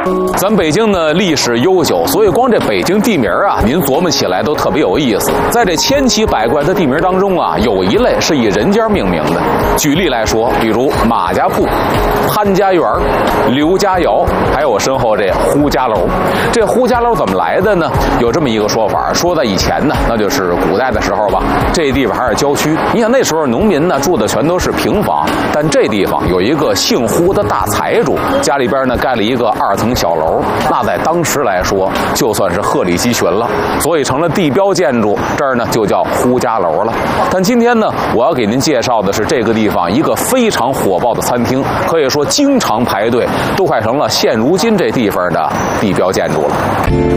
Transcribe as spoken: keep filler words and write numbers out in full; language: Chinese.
咱北京呢历史悠久，所以光这北京地名啊，您琢磨起来都特别有意思。在这千奇百怪的地名当中啊，有一类是以人家命名的。举例来说，比如马家铺、潘家园、刘家窑，还有我身后这呼家楼。这呼家楼怎么来的呢？有这么一个说法，说在以前呢，那就是古代的时候吧，这地方还是郊区。你想那时候农民呢住的全都是平房，但这地方有一个姓呼的大财主，家里边呢盖了一个二层小楼，那在当时来说就算是鹤立鸡群了，所以成了地标建筑，这儿呢就叫呼家楼了。但今天呢，我要给您介绍的是这个地方一个非常火爆的餐厅，可以说经常排队，都快成了现如今这地方的地标建筑了。